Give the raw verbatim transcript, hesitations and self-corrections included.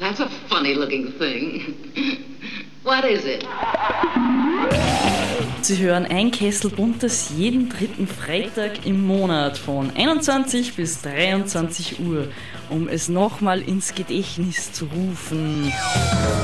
That's a funny looking thing. What is it? Sie hören Ein Kessel Buntes jeden dritten Freitag im Monat von einundzwanzig bis dreiundzwanzig Uhr, um es nochmal ins Gedächtnis zu rufen.